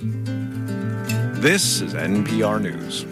This is NPR News.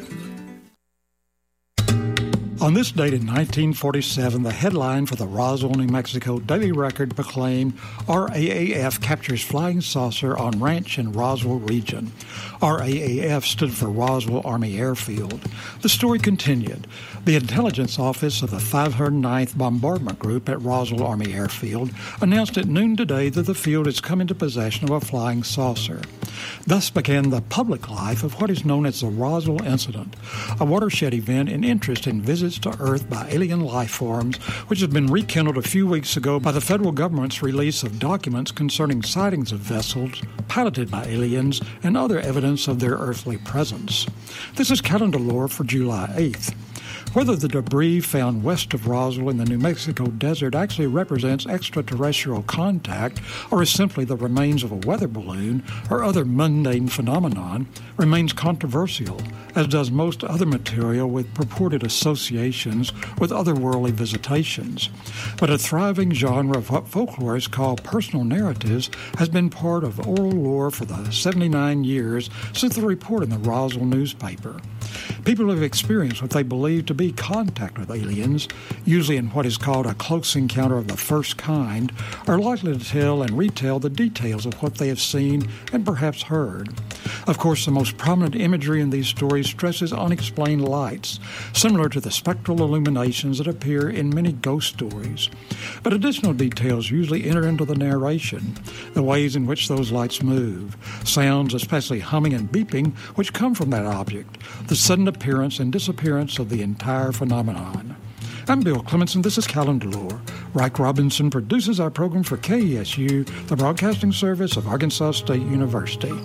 On this date in 1947, the headline for the Roswell, New Mexico Daily Record proclaimed RAAF captures flying saucer on ranch in Roswell region. RAAF stood for Roswell Army Airfield. The story continued. The intelligence office of the 509th Bombardment Group at Roswell Army Airfield announced at noon today that the field has come into possession of a flying saucer. Thus began the public life of what is known as the Roswell Incident, a watershed event in interest in visits to Earth by alien life forms, which has been rekindled a few weeks ago by the federal government's release of documents concerning sightings of vessels piloted by aliens and other evidence of their earthly presence. This is calendar lore for July 8th. Whether the debris found west of Roswell in the New Mexico desert actually represents extraterrestrial contact or is simply the remains of a weather balloon or other mundane phenomenon remains controversial, as does most other material with purported associations with otherworldly visitations. But a thriving genre of what folklorists call personal narratives has been part of oral lore for the 79 years since the report in the Roswell newspaper. People have experienced what they believe to be contact with aliens, usually in what is called a close encounter of the first kind, are likely to tell and retell the details of what they have seen and perhaps heard. Of course, the most prominent imagery in these stories stresses unexplained lights, similar to the spectral illuminations that appear in many ghost stories. But additional details usually enter into the narration, the ways in which those lights move, sounds, especially humming and beeping, which come from that object, the sudden appearance and disappearance of the entire phenomenon. I'm Bill Clemenson. This is Calendar Lore. Reich Robinson produces our program for KESU, the broadcasting service of Arkansas State University.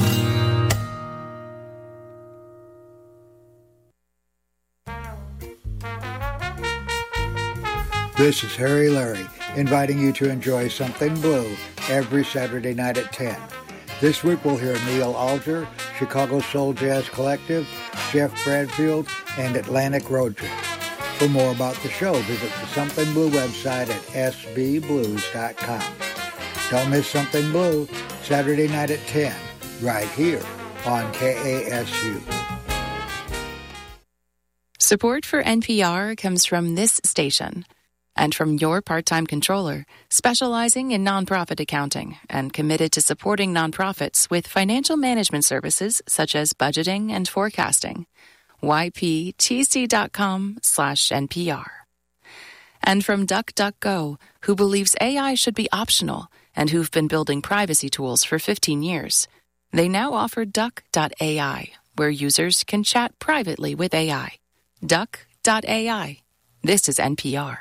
This is Harry Larry, inviting you to enjoy Something Blue every Saturday night at 10. This week we'll hear Neil Alger, Chicago Soul Jazz Collective, Jeff Bradfield, and Atlantic Road Trip. For more about the show, visit the Something Blue website at sbblues.com. Don't miss Something Blue, Saturday night at 10, right here on KASU. Support for NPR comes from this station and from your part-time controller, specializing in nonprofit accounting and committed to supporting nonprofits with financial management services such as budgeting and forecasting. yptc.com/NPR. And from DuckDuckGo, who believes AI should be optional and who've been building privacy tools for 15 years. They now offer Duck.ai, where users can chat privately with AI. Duck.ai. This is NPR.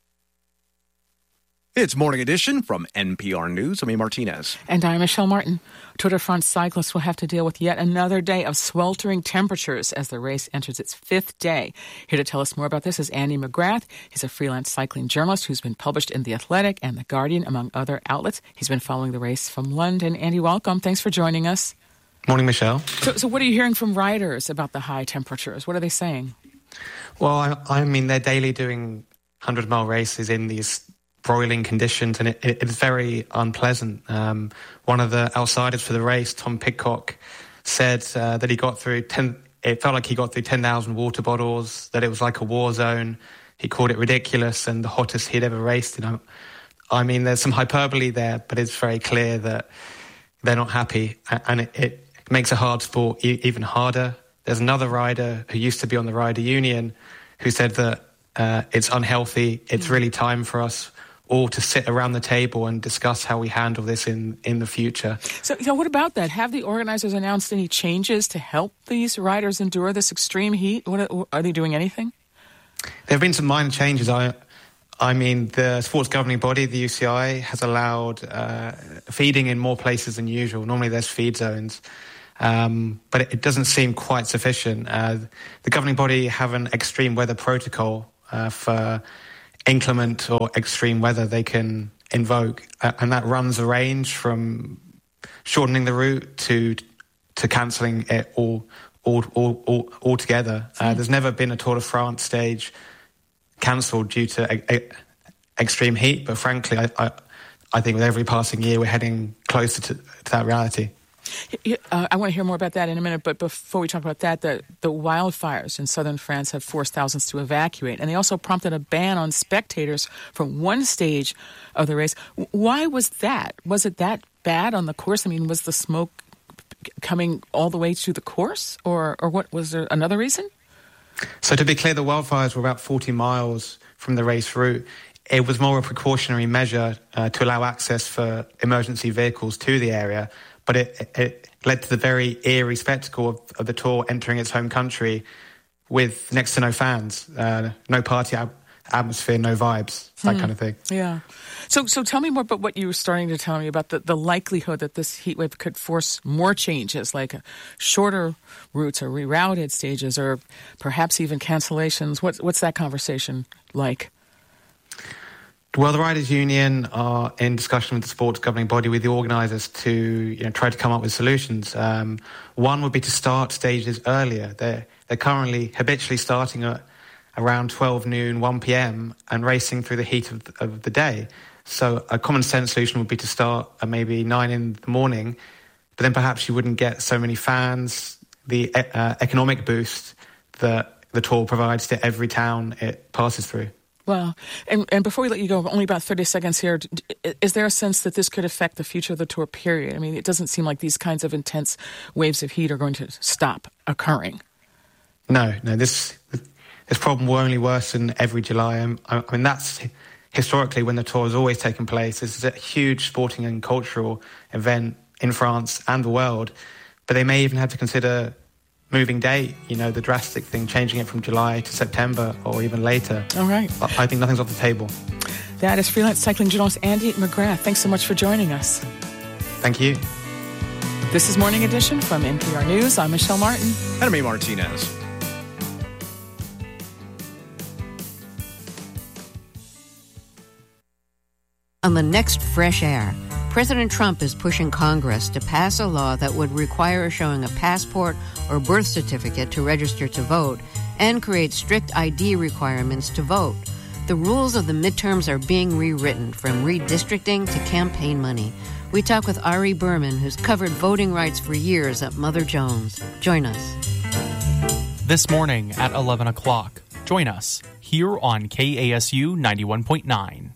It's Morning Edition from NPR News. I'm A. Martinez. And I'm Michelle Martin. Tour de France cyclists will have to deal with yet another day of sweltering temperatures as the race enters its fifth day. Here to tell us more about this is Andy McGrath. He's a freelance cycling journalist who's been published in The Athletic and The Guardian, among other outlets. He's been following the race from London. Andy, welcome. Thanks for joining us. Morning, Michelle. So what are you hearing from riders about the high temperatures? What are they saying? Well, I mean, they're daily doing 100-mile races in these broiling conditions, and it's very unpleasant. One of the outsiders for the race, Tom Pidcock, said that he got through it felt like he got through 10,000 water bottles, that it was like a war zone. He called it ridiculous and the hottest he'd ever raced in. I mean, there's some hyperbole there, but it's very clear that they're not happy, and it makes a hard sport even harder. There's another rider who used to be on the Rider Union who said that it's unhealthy. It's really time for us all to sit around the table and discuss how we handle this in the future. So what about that? Have the organizers announced any changes to help these riders endure this extreme heat? Are they doing anything? There have been some minor changes. I mean, the sports governing body, the UCI, has allowed feeding in more places than usual. Normally there's feed zones. But it doesn't seem quite sufficient. The governing body have an extreme weather protocol for inclement or extreme weather they can invoke, and that runs a range from shortening the route to cancelling it altogether. There's never been a Tour de France stage cancelled due to extreme heat, but frankly, I think with every passing year we're heading closer to that reality. I want to hear more about that in a minute, but before we talk about that, the wildfires in southern France have forced thousands to evacuate, and they also prompted a ban on spectators from one stage of the race. Why was that? Was it that bad on the course? I mean, was the smoke coming all the way to the course, or what? Was there another reason? So to be clear, the wildfires were about 40 miles from the race route. It was more a precautionary measure to allow access for emergency vehicles to the area, but it led to the very eerie spectacle of the Tour entering its home country with next to no fans, no party atmosphere, no vibes, that kind of thing. Yeah. So tell me more about what you were starting to tell me about the likelihood that this heat wave could force more changes, like shorter routes or rerouted stages or perhaps even cancellations. What's that conversation like? Well, the Riders' Union are in discussion with the sports governing body, with the organisers, to try to come up with solutions. One would be to start stages earlier. They're currently habitually starting at around 12 noon, 1 p.m. and racing through the heat of the day. So a common sense solution would be to start at maybe 9 in the morning, but then perhaps you wouldn't get so many fans, the economic boost that the Tour provides to every town it passes through. Well, and before we let you go, only about 30 seconds here, is there a sense that this could affect the future of the Tour, period? I mean, it doesn't seem like these kinds of intense waves of heat are going to stop occurring. No, this problem will only worsen every July. I mean, that's historically when the Tour has always taken place. This is a huge sporting and cultural event in France and the world, but they may even have to consider moving date, the drastic thing, changing it from July to September or even later. All right. I think nothing's off the table. That is freelance cycling journalist Andy McGrath. Thanks so much for joining us. Thank you. This is Morning Edition from NPR News. I'm Michelle Martin. And I'm Martinez. On the next Fresh Air, President Trump is pushing Congress to pass a law that would require showing a passport or birth certificate to register to vote and create strict ID requirements to vote. The rules of the midterms are being rewritten, from redistricting to campaign money. We talk with Ari Berman, who's covered voting rights for years at Mother Jones. Join us. This morning at 11 o'clock. Join us here on KASU 91.9.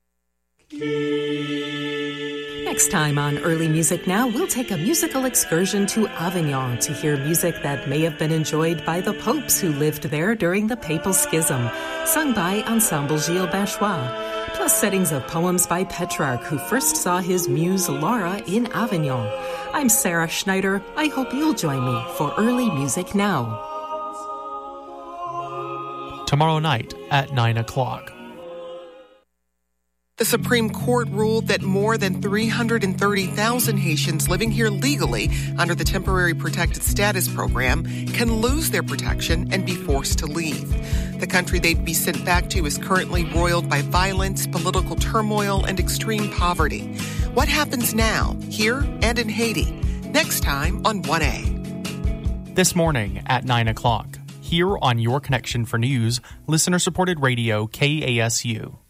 Next time on Early Music Now, we'll take a musical excursion to Avignon to hear music that may have been enjoyed by the popes who lived there during the Papal Schism, sung by Ensemble Gilles Bachois, plus settings of poems by Petrarch, who first saw his muse Laura in Avignon. I'm Sarah Schneider. I hope you'll join me for Early Music Now. Tomorrow night at 9 o'clock. The Supreme Court ruled that more than 330,000 Haitians living here legally under the Temporary Protected Status Program can lose their protection and be forced to leave. The country they'd be sent back to is currently roiled by violence, political turmoil, and extreme poverty. What happens now, here and in Haiti? Next time on 1A. This morning at 9 o'clock, here on Your Connection for News, listener-supported radio KASU.